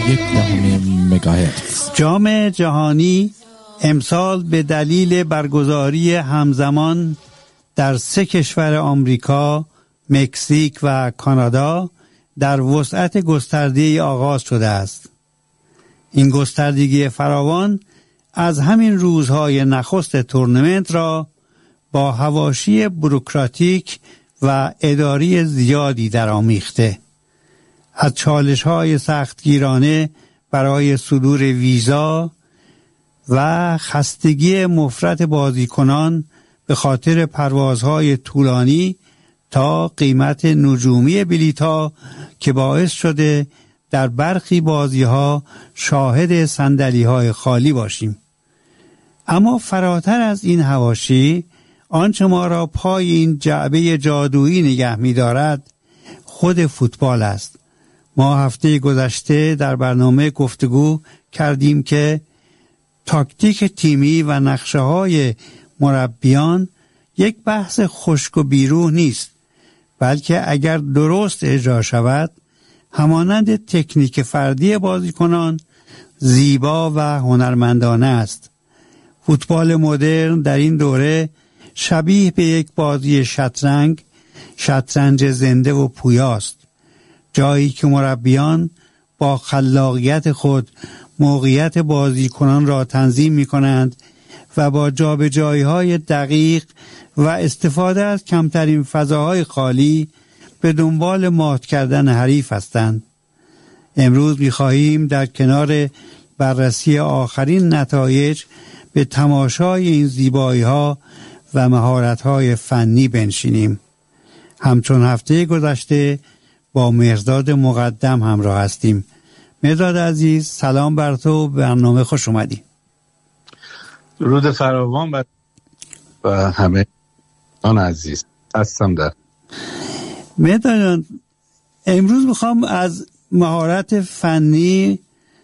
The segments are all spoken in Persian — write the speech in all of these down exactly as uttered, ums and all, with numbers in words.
یک دهم مگاهرتز. جام جهانی امسال به دلیل برگزاری همزمان در سه کشور آمریکا، مکزیک و کانادا در وسعت گسترده آغاز شده است. این گستردگی فراوان از همین روزهای نخست تورنمنت را با حواشی بوروکراتیک و اداری زیادی درآمیخته. از چالش‌های سختگیرانه برای صدور ویزا و خستگی مفرط بازیکنان به خاطر پروازهای طولانی تا قیمت نجومی بلیط‌ها که باعث شده در برخی بازی‌ها شاهد صندلی‌های خالی باشیم. اما فراتر از این حواشی، آنچه ما را پای این جعبه جادویی نگه می‌دارد خود فوتبال است. ما هفته گذشته در برنامه گفتگو کردیم که تاکتیک تیمی و نقشه‌های مربیان یک بحث خشک و بیروح نیست، بلکه اگر درست اجرا شود همانند تکنیک فردی بازیکنان زیبا و هنرمندانه است. فوتبال مدرن در این دوره شبیه به یک بازی شطرنج، شطرنج زنده و پویاست، جایی که مربیان با خلاقیت خود موقعیت بازیکنان را تنظیم می کنند و با جابجایی‌های دقیق و استفاده از کمترین فضاهای خالی به دنبال مات کردن حریف هستند. امروز می خواهیم در کنار بررسی آخرین نتایج به تماشای این زیبایی‌ها و مهارت‌های فنی بنشینیم. همچون هفته گذشته با مهرداد مقدم همراه هستیم. مهرداد عزیز، سلام بر تو، برنامه خوش اومدی. درود فراوان بر و همه آن عزیز هستم. در مهرداد، امروز میخوام از مهارت فنی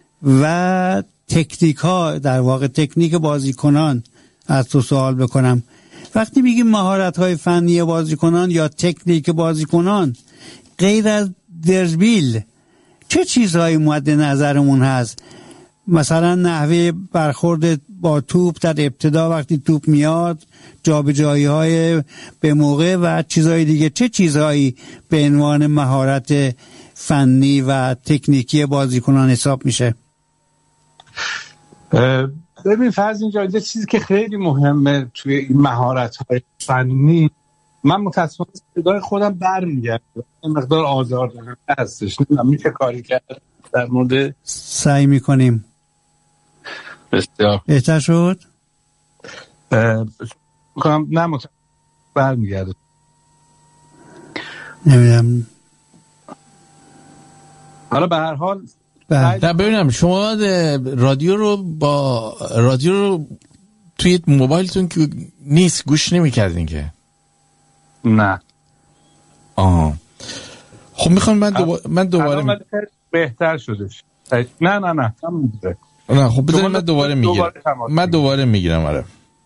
و تکنیک ها، در واقع تکنیک بازیکنان از تو سوال بکنم. وقتی میگیم مهارت های فنی بازیکنان یا تکنیک بازیکنان، غیر از دربیل چه چیزهایی مد نظرمون هست؟ مثلا نحوه برخورد با توپ در ابتدا وقتی توپ میاد، جابجایی های به موقع و چیزهای دیگه. چه چیزهایی به عنوان مهارت فنی و تکنیکی بازیکنان حساب میشه؟ ببین فرض اینجا یه چیزی که خیلی مهمه توی این مهارت‌های فنی، من متأسفانه صدای خودم برمیگرده، این مقدار آزاردهنده هستش، نمیدونم میشه کاری کرد در مورد. سعی میکنیم. بسیار بهتر شد؟ میکنم نه متأسفانه برمیگرده، نمیدونم. حالا به هر حال نه ببینم شما رادیو رو با رادیو رو توی موبایلتون که نیست گوش نمی‌کردین که؟ نه. آها. خب میخوام من دوباره من دوباره می... بهتر شدش. نه نه نه نمی‌دونه. نه خب بذارید من دوباره میگیرم. من دوباره میگیرم. آره.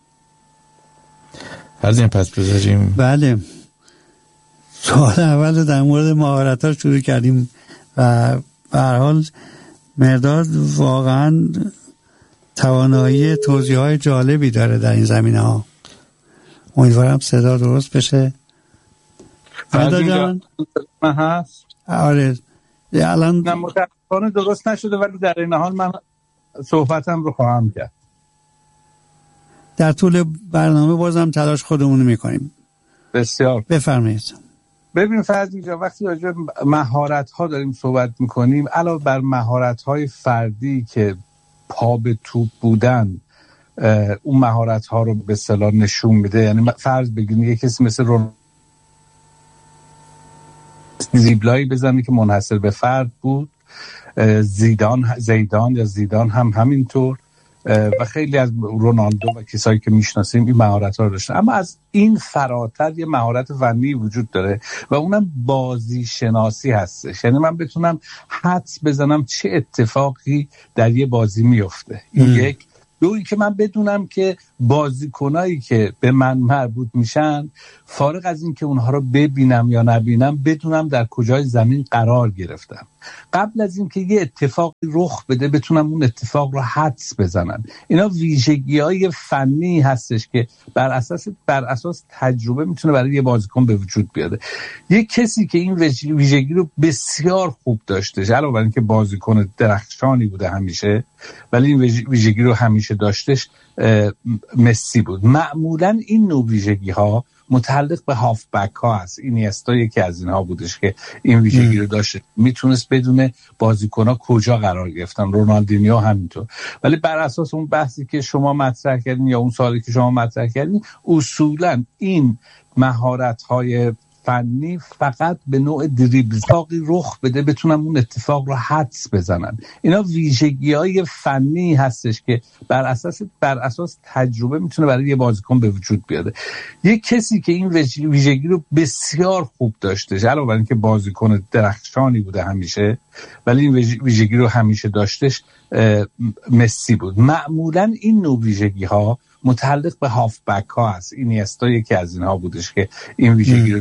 از این پس بذاریم. بله. سوال اول در مورد مهارت‌ها شروع کردیم و به هر حال مهرداد واقعا توانایی توضیح‌های جالبی داره در این زمینه‌ها. امیدوارم صدا درست بشه. مهرداد جان من هست؟ آره الان نه متأسفانه درست نشده، ولی در این حال من صحبتم رو خواهم کرد. در طول برنامه بازم تلاش خودمون می‌کنیم. بسیار بفرمایید. ببین فرض اینجا وقتی راجع به مهارت‌ها داریم صحبت می‌کنیم، علاوه بر مهارت‌های فردی که پا به توپ بودن اون مهارت‌ها رو به اصطلاح نشون میده، یعنی فرض بگیرید یه کسی مثل رون زیبلایی بزنه که منحصر به فرد بود، زیدان زیدان یا زیدان هم همینطور و خیلی از رونالدو و کسایی که میشناسیم این مهارت‌ها رو داشتن. اما از این فراتر یه مهارت فنی وجود داره و اونم بازی شناسی هستش، یعنی من بتونم حدس بزنم چه اتفاقی در یه بازی میفته. این یک. دویی که من بدونم که بازیکنایی که به من مربوط میشن، فارغ از این که اونها رو ببینم یا نبینم، بدونم در کجای زمین قرار گرفتم. قبل از اینکه یه اتفاقی رخ بده بتونن اون اتفاق رو حدس بزنن. اینا ویژگی‌های فنی هستش که بر اساس بر اساس تجربه میتونه برای یه بازیکن به وجود بیاد. یه کسی که این ویژگی رو بسیار خوب داشته، علاوه بر اینکه بازیکن درخشانی بوده همیشه، ولی این ویژگی رو همیشه داشتش، مسی بود. معمولا این نوع ویژگی ها متعلق به هافبک ها هست. اینیستا یکی از اینها بودش که این ویژگی رو داشته، میتونست بدون بازیکن ها کجا قرار گرفتن. رونالدینیو همینطور. ولی بر اساس اون بحثی که شما مطرح کردین یا اون سوالی که شما مطرح کردین، اصولا این مهارت های فنی فقط به نوع دریبل اتفاقی رخ بده بتونن اون اتفاق رو حدس بزنن. اینا ویژگی‌های فنی هستش که بر اساس بر اساس تجربه میتونه برای یه بازیکن به وجود بیاد. یه کسی که این ویژگی رو بسیار خوب داشته، علاوه بر اینکه بازیکن درخشانی بوده همیشه، ولی این ویژگی رو همیشه داشتش، مسی بود. معمولا این نوع ویژگی ها متعلق به هافبک ها هست. اینیستا یکی از اینها بودش که این ویژگی رو